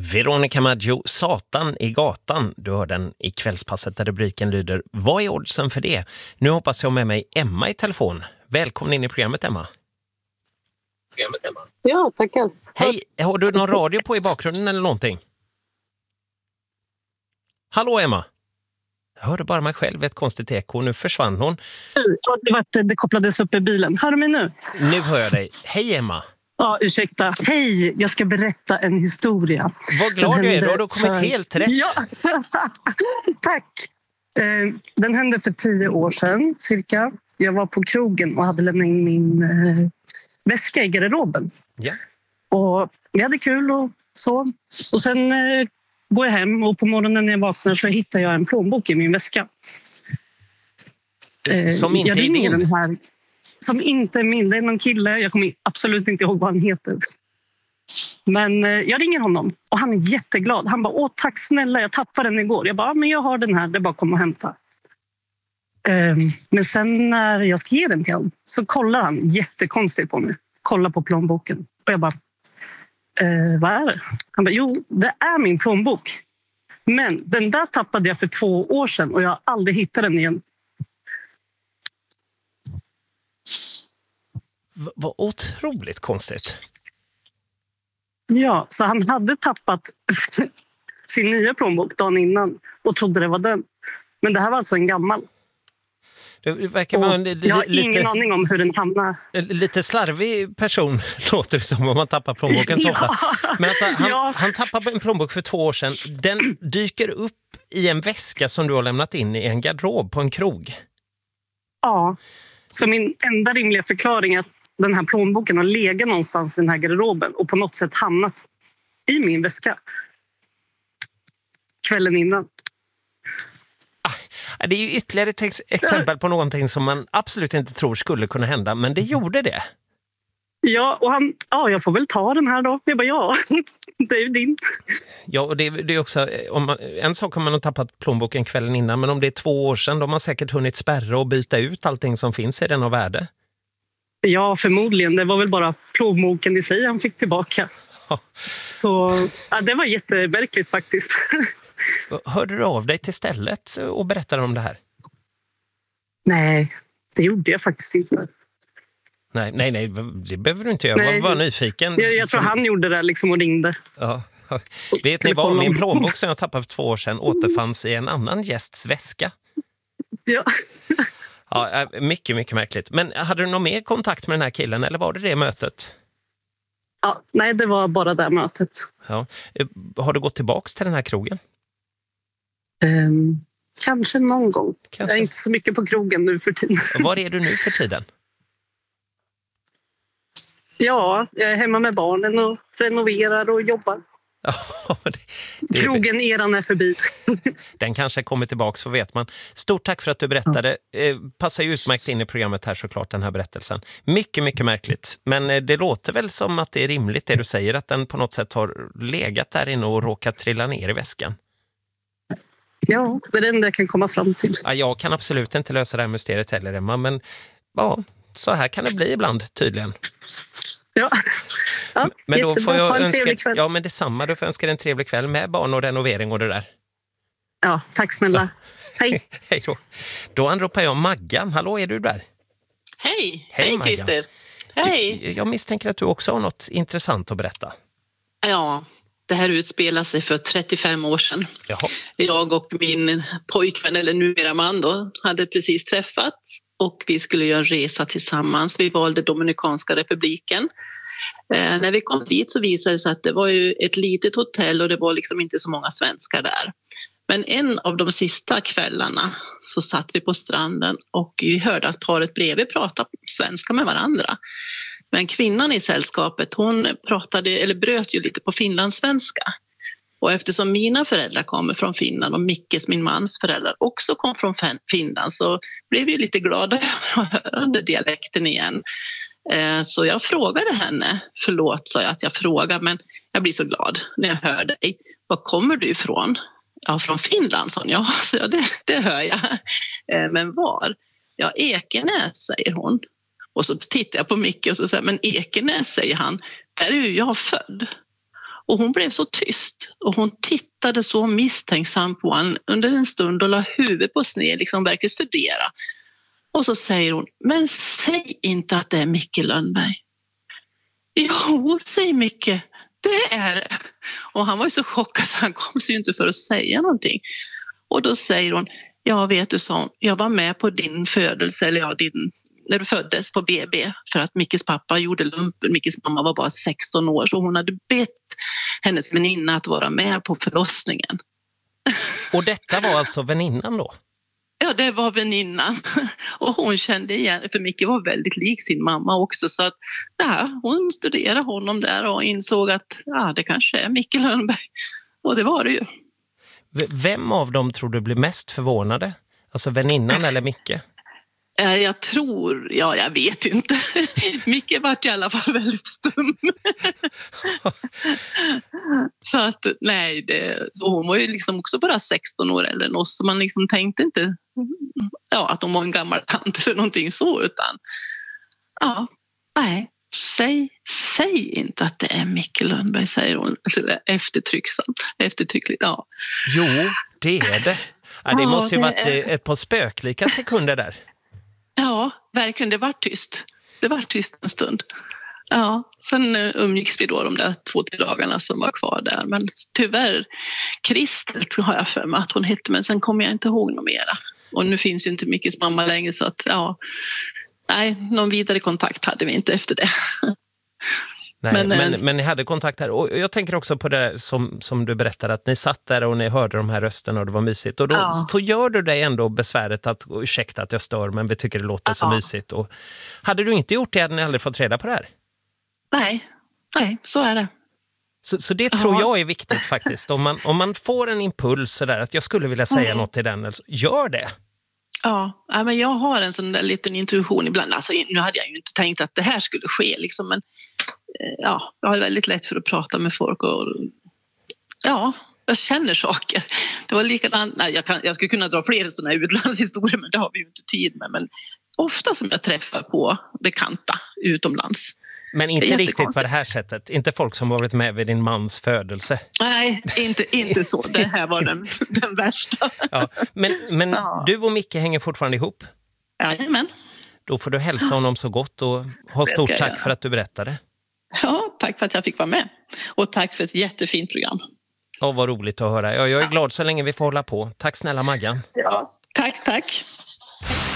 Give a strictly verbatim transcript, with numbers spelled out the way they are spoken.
Veronica Maggio, Satan i gatan. Du hör den i kvällspasset där rubriken lyder: vad är oddsen för det? Nu hoppas jag med mig Emma i telefon. Välkommen in i programmet, Emma. Programmet, Emma. Ja, tackar. Hej, har du någon radio på i bakgrunden eller någonting? Hallå, Emma. Jag hörde bara mig själv, ett konstigt eko. Nu försvann hon. Det, var, det kopplades upp i bilen. Hör du mig nu? Nu hör jag dig. Hej, Emma. Ja, ursäkta. Hej, jag ska berätta en historia. Vad glad du är, då har du kommit för... helt rätt. Ja, tack. Den hände för tio år sedan, cirka. Jag var på krogen och hade lämnat in min eh, väska i garderoben. Ja. Och vi hade kul och så. Och sen eh, går jag hem och på morgonen när jag vaknar så hittar jag en plånbok i min väska. Som inte jag är din? Den här, som inte är min. Det är någon kille. Jag kommer absolut inte ihåg vad han heter. Men eh, jag ringer honom och han är jätteglad. Han bara, åh tack snälla, jag tappade den igår. Jag bara, men jag har den här, det är bara att komma och hämta. Eh, men sen när jag ska ge den till honom så kollar han jättekonstigt på mig. Kollar på plånboken. Och jag bara, eh, vad är det? Han bara, jo det är min plånbok. Men den där tappade jag för två år sedan och jag har aldrig hittat den igen. V- vad otroligt konstigt. Ja, så han hade tappat sin nya plånbok dagen innan och trodde det var den. Men det här var alltså en gammal. Det verkar vara en, jag har lite, ingen aning om hur den hamnar. Lite slarvig person låter det som om man tappar plånboken så ofta. Ja. Men alltså, han, Ja. han tappade en plånbok för två år sedan. Den dyker upp i en väska som du har lämnat in i en garderob på en krog. Ja, så min enda rimliga förklaring är att den här plånboken har legat någonstans i den här garderoben och på något sätt hamnat i min väska kvällen innan. Ah, det är ju ytterligare ett ex- exempel på någonting som man absolut inte tror skulle kunna hända, men det gjorde det. Ja, och han, ja, jag får väl ta den här då. Jag bara, ja, det är ju din. Ja, och det, det är också, om man, en sak har man tappat plånboken kvällen innan, men om det är två år sedan, då har man säkert hunnit spärra och byta ut allting som finns i den av värde. Ja, förmodligen. Det var väl bara plånboken i sig han fick tillbaka. Ja. Så ja, det var jätteverkligt faktiskt. Hörde du av dig till stället och berättade om det här? Nej, det gjorde jag faktiskt inte. Nej, nej, nej, det behöver du inte göra. Jag var bara nyfiken. Jag, jag tror han gjorde det liksom och ringde. Ja. Vet ni vad? Min plånbok som jag tappade för två år sedan återfanns i en annan gästs väska. Ja. Ja, mycket, mycket märkligt. Men hade du någon mer kontakt med den här killen eller var det det mötet? Ja, nej, det var bara det mötet. Ja. Har du gått tillbaks till den här krogen? Um, kanske någon gång. Kanske. Jag är inte så mycket på krogen nu för tiden. Var är du nu för tiden? Ja, jag är hemma med barnen och renoverar och jobbar. Ja, det, det, Krogen eran är förbi. Den kanske kommer tillbaks, vad vet man. Stort tack för att du berättade. Eh, passar ju utmärkt in i programmet här såklart, den här berättelsen. Mycket, mycket märkligt. Men eh, det låter väl som att det är rimligt det du säger, att den på något sätt har legat där inne och råkat trilla ner i väskan. Ja, det är det enda jag kan komma fram till. Ja, jag kan absolut inte lösa det här mysteriet heller, Emma, men ja, så här kan det bli ibland tydligen. Ja, ja men då får jag ha en önska, trevlig kväll. ja, men detsamma, du får önska dig en trevlig kväll med barn och renovering och det där. Ja, tack snälla. Hej. Hej då. Då anropar jag Maggan. Hallå, är du där? Hej, hej, hej Maggan. Christer. Hej. Du, jag misstänker att du också har något intressant att berätta. Ja, det här utspelar sig för trettiofem år sedan. Jaha. Jag och min pojkvän, eller numera man då, hade precis träffats och vi skulle göra en resa tillsammans. Vi valde Dominikanska republiken. Eh, när vi kom dit så visade det sig att det var ju ett litet hotell och det var liksom inte så många svenskar där. Men en av de sista kvällarna så satt vi på stranden och vi hörde att paret bredvid pratade svenska med varandra. Men kvinnan i sällskapet, hon pratade eller bröt ju lite på finlandssvenska. Och eftersom mina föräldrar kommer från Finland och Mickes, min mans föräldrar, också kom från Finland så blev vi lite glada över att höra den dialekten igen. Så jag frågade henne, förlåt sa jag att jag frågar, men jag blir så glad när jag hör dig. Var kommer du ifrån? Ja, från Finland, sa hon. Ja, så ja det, det hör jag. Men var? Ja, Ekenäs, säger hon. Och så tittar jag på Micke och så säger men Ekenäs, säger han, där är ju jag född. Och hon blev så tyst och hon tittade så misstänksamt på honom under en stund och la huvudet på sned, liksom verkligen studera. Och så säger hon, men säg inte att det är Micke Lönnberg. Jo, säg Micke, det är det. Och han var ju så chockad så han kom sig ju inte för att säga någonting. Och då säger hon, ja vet du, så jag var med på din födelse, eller ja, din, när du föddes på B B, för att Mickes pappa gjorde lumpen. Mickes mamma var bara sexton år, så hon hade bett hennes väninna att vara med på förlossningen. Och detta var alltså väninnan då? Ja, det var väninnan. Och hon kände igen, för Micke var väldigt lik sin mamma också, så att ja, hon studerade honom där och insåg att ja, det kanske är Micke Lönnberg. Och det var det ju. V- vem av dem tror du blir mest förvånade? Alltså väninnan eller Micke? Jag tror, ja jag vet inte. Micke var i alla fall väldigt stum. Så att nej, det, hon var ju liksom också bara sexton år eller något, så man liksom tänkte inte ja, att hon var en gammal tant eller någonting så, utan ja, nej, säg, säg inte att det är Micke Lönnberg, säger hon eftertrycksamt, eftertryckligt, ja. Jo, det är det. Ja, det ja, måste ju det varit är... ett par spöklika sekunder där. Ja, verkligen, det var tyst. Det var tyst en stund. Ja, sen umgicks vi då de där två, tre dagarna som var kvar där. Men tyvärr, Kristel har jag för mig att hon hette, men sen kommer jag inte ihåg något mera. Och nu finns ju inte Mickes mamma längre, så att ja, nej, någon vidare kontakt hade vi inte efter det. Nej, men, men, men ni hade kontakt här. Och jag tänker också på det som, som du berättade, att ni satt där och ni hörde de här rösterna och det var mysigt. Och då ja. så gör du dig ändå besväret att, ursäkta att jag stör, men vi tycker det låter ja. så mysigt. Och hade du inte gjort det hade ni aldrig fått reda på det här? Nej, nej, så är det. Så, så det tror jag är viktigt faktiskt. Om man, om man får en impuls så där, att jag skulle vilja säga mm. något till den, alltså, gör det. Ja, men jag har en sån där liten intuition ibland. Alltså, nu hade jag ju inte tänkt att det här skulle ske, liksom, men ja, jag har väldigt lätt för att prata med folk och ja, jag känner saker. Det var likadant, nej, jag, kan, jag skulle kunna dra fler sådana här utlandshistorier, men det har vi ju inte tid med. Men ofta som jag träffar på bekanta utomlands. Men inte riktigt på det här sättet. Inte folk som har varit med vid din mans födelse. Nej, inte, inte så. Det här var den, den värsta. Ja, men men ja. Du och Micke hänger fortfarande ihop? Jajamän. Då får du hälsa honom så gott och ha stort tack göra. För att du berättade. Ja, tack för att jag fick vara med. Och tack för ett jättefint program. Ja, vad roligt att höra. Ja, jag är glad så länge vi får hålla på. Tack snälla Maggan. Ja, tack, tack.